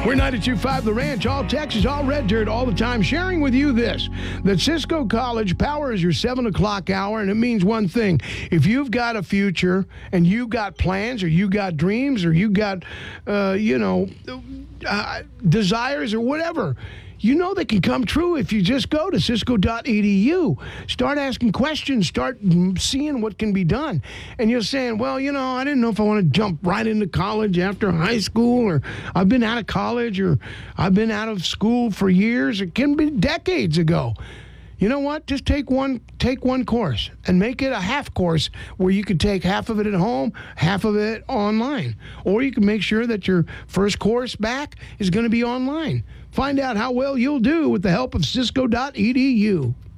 We're 92.5 The Ranch, all Texas, all Red Dirt, all the time, sharing with you this, that Cisco College powers your 7 o'clock hour, and it means one thing. If you've got a future and you got plans or you got dreams or you got, desires or whatever, you know they can come true if you just go to cisco.edu. Start asking questions. Start seeing what can be done. And you're saying, well, I didn't know if I want to jump right into college after high school, or I've been out of college, or I've been out of school for years. It can be decades ago. You know what? Just take one course and make it a half course where you could take half of it at home, half of it online. Or you can make sure that your first course back is going to be online. Find out how well you'll do with the help of cisco.edu.